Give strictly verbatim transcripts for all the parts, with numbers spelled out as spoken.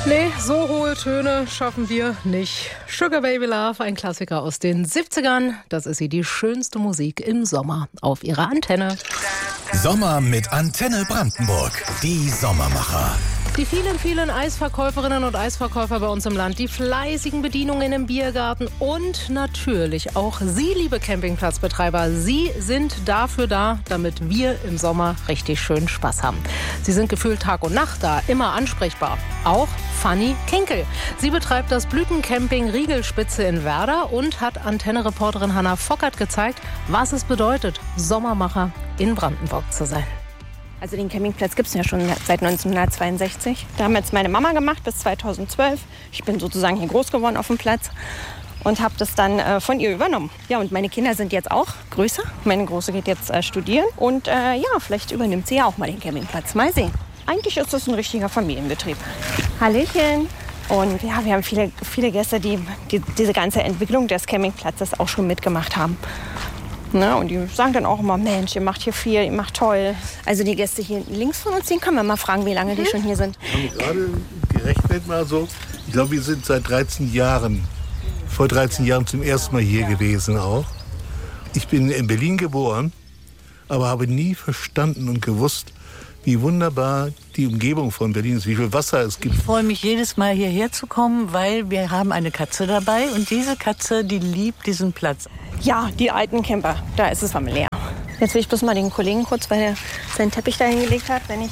Nee, so hohe Töne schaffen wir nicht. Sugar Baby Love, ein Klassiker aus den siebzigern. Das ist sie, die schönste Musik im Sommer auf ihrer Antenne. Sommer mit Antenne Brandenburg. Die Sommermacher. Die vielen, vielen Eisverkäuferinnen und Eisverkäufer bei uns im Land, die fleißigen Bedienungen im Biergarten und natürlich auch Sie, liebe Campingplatzbetreiber, Sie sind dafür da, damit wir im Sommer richtig schön Spaß haben. Sie sind gefühlt Tag und Nacht da, immer ansprechbar. Auch Fanny Kinkel. Sie betreibt das Blütencamping Riegelspitze in Werder und hat Antenne-Reporterin Hanna Fockert gezeigt, was es bedeutet, Sommermacher in Brandenburg zu sein. Also den Campingplatz gibt es ja schon seit neunzehnhundertzweiundsechzig. Da haben jetzt meine Mama gemacht bis zweitausendzwölf. Ich bin sozusagen hier groß geworden auf dem Platz und habe das dann äh, von ihr übernommen. Ja, und meine Kinder sind jetzt auch größer. Meine Große geht jetzt äh, studieren und äh, ja, vielleicht übernimmt sie ja auch mal den Campingplatz. Mal sehen. Eigentlich ist das ein richtiger Familienbetrieb. Hallöchen. Und ja, wir haben viele, viele Gäste, die, die diese ganze Entwicklung des Campingplatzes auch schon mitgemacht haben. Na, und die sagen dann auch immer, Mensch, ihr macht hier viel, ihr macht toll. Also die Gäste hier links von uns, den können wir mal fragen, wie lange die schon hier sind. Ich habe gerade gerechnet mal so. Ich glaube, wir sind seit dreizehn Jahren, vor dreizehn Jahren zum ersten Mal hier gewesen auch. Ich bin in Berlin geboren, aber habe nie verstanden und gewusst, wie wunderbar die Umgebung von Berlin ist, wie viel Wasser es gibt. Ich freue mich jedes Mal hierher zu kommen, weil wir haben eine Katze dabei und diese Katze, die liebt diesen Platz. Ja, die alten Camper, da ist es familiär. Jetzt will ich bloß mal den Kollegen kurz, weil er seinen Teppich da hingelegt hat, wenn ich...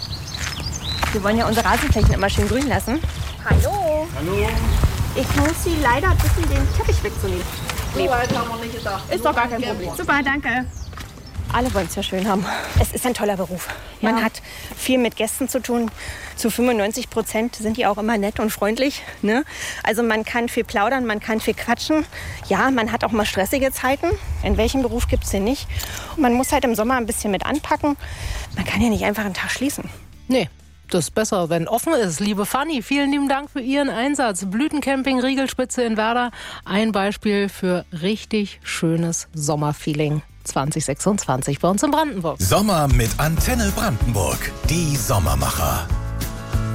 Wir wollen ja unsere Rasenflächen immer schön grün lassen. Hallo. Hallo. Ich muss Sie leider bitten, den Teppich wegzunehmen. So weit haben wir nicht gedacht. Ist doch gar kein Problem. Super, danke. Alle wollen es ja schön haben. Es ist ein toller Beruf. Man Ja. hat viel mit Gästen zu tun. Zu fünfundneunzig Prozent sind die auch immer nett und freundlich. Ne? Also man kann viel plaudern, man kann viel quatschen. Ja, man hat auch mal stressige Zeiten. In welchem Beruf gibt es den nicht? Und man muss halt im Sommer ein bisschen mit anpacken. Man kann ja nicht einfach einen Tag schließen. Nee, das ist besser, wenn offen ist. Liebe Fanny, vielen lieben Dank für Ihren Einsatz. Blütencamping Riegelspitze in Werder. Ein Beispiel für richtig schönes Sommerfeeling zwanzig sechsundzwanzig bei uns in Brandenburg. Sommer mit Antenne Brandenburg. Die Sommermacher.